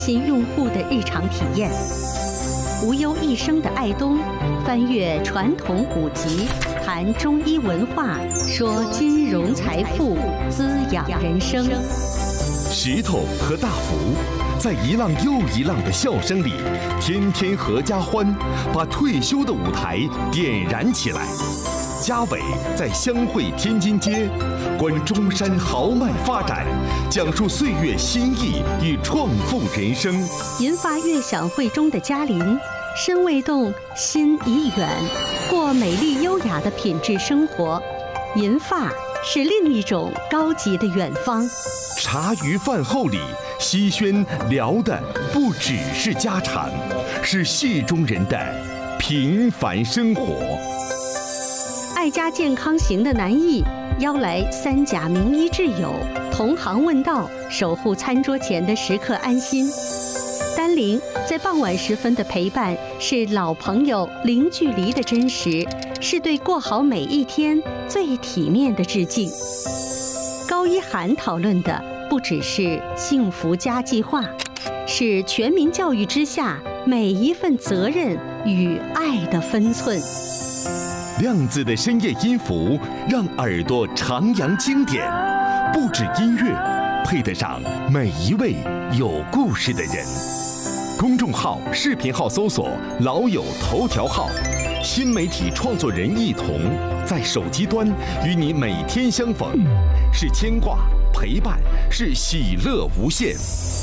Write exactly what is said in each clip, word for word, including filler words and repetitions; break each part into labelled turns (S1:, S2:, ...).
S1: 新用户的日常体验。无忧一生的爱东，翻阅传统古籍，谈中医文化，说金融财富，滋养人生。
S2: 石头和大福在一浪又一浪的笑声里，天天合家欢，把退休的舞台点燃起来。嘉伟在湘汇天津街，观中山豪迈发展，讲述岁月新意与创富人生。
S1: 银发悦享会中的嘉林，身未动，心已远，过美丽优雅的品质生活。银发是另一种高级的远方。
S2: 茶余饭后里，西轩聊的不只是家常，是戏中人的平凡生活。
S1: 爱家健康行的南艺邀来三甲名医挚友，同行问道，守护餐桌前的食客安心。丹玲在傍晚时分的陪伴，是老朋友零距离的真实，是对过好每一天最体面的致敬。高一涵讨论的不只是幸福家计划，是全民教育之下每一份责任与爱的分寸。
S2: 亮子的深夜音符让耳朵徜徉经典，不止音乐，配得上每一位有故事的人。公众号、视频号搜索“老友头条号”，新媒体创作人一同在手机端与你每天相逢，是牵挂、陪伴，是喜乐无限。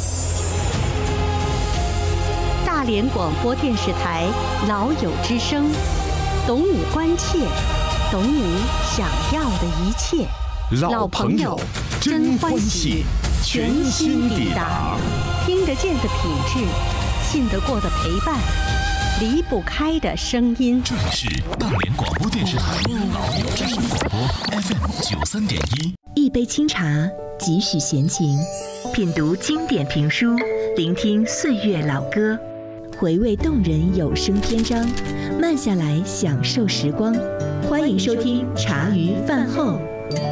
S1: 大连广播电视台老友之声，懂你关切，懂你想要的一切。
S2: 老朋友真欢喜，全新抵达，
S1: 听得见的品质，信得过的陪伴，离不开的声音。
S3: 这里是大连广播电视台老友之声广播 F M 九三点一。
S4: 一杯清茶，几许闲情，品读经典评书，聆听岁月老歌，回味动人有声篇章，慢下来享受时光。欢迎收听茶余饭后。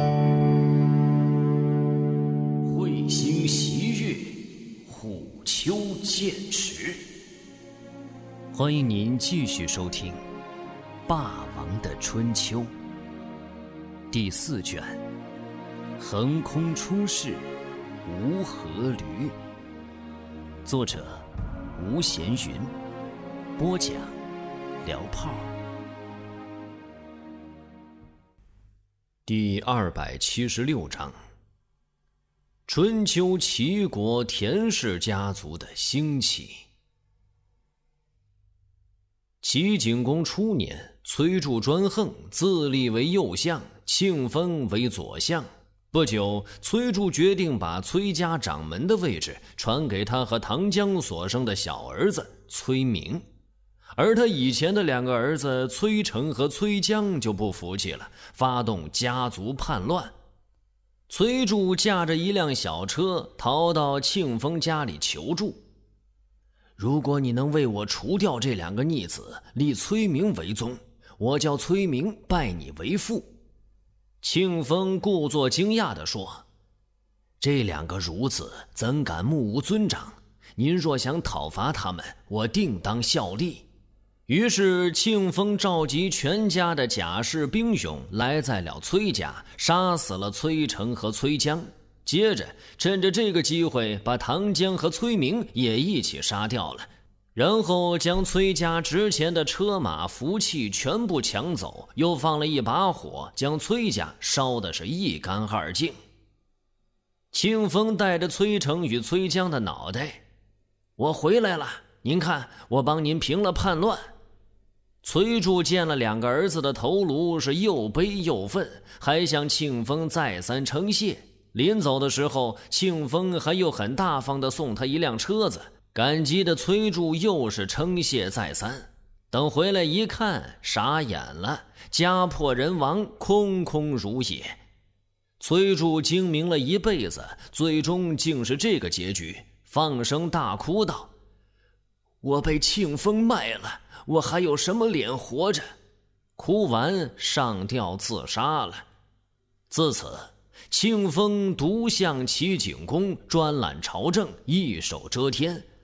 S5: 彗星袭月，虎丘剑池。欢迎您继续收听《霸王的春秋》第四卷，横空出世，无阖闾。作者吴闲云，播讲聊炮。第二百七十六章，春秋齐国田氏家族的兴起。齐景公初年，崔杼专横，自立为右相，庆封为左相。不久，崔杼决定把崔家掌门的位置传给他和唐江所生的小儿子崔明，而他以前的两个儿子崔成和崔江就不服气了，发动家族叛乱。崔杼驾着一辆小车逃到庆封家里求助，如果你能为我除掉这两个逆子，立崔明为宗，我叫崔明拜你为父。庆封故作惊讶地说，这两个孺子怎敢目无尊长，您若想讨伐他们，我定当效力。于是庆封召集全家的甲士兵勇来在了崔家，杀死了崔成和崔江，接着趁着这个机会把唐江和崔明也一起杀掉了，然后将崔家值钱的车马福气全部抢走，又放了一把火，将崔家烧得是一干二净。庆封带着崔成与崔江的脑袋，我回来了，您看我帮您平了叛乱。崔杼见了两个儿子的头颅，是又悲又愤，还向庆封再三称谢。临走的时候，庆封还又很大方地送他一辆车子，感激的崔杼又是称谢再三。等回来一看，傻眼了，家破人亡，空空如也。崔杼精明了一辈子，最终竟是这个结局，放声大哭道，我被庆封卖了，我还有什么脸活着？哭完上吊自杀了。自此，庆封独向齐景公，专揽朝政，一手遮天，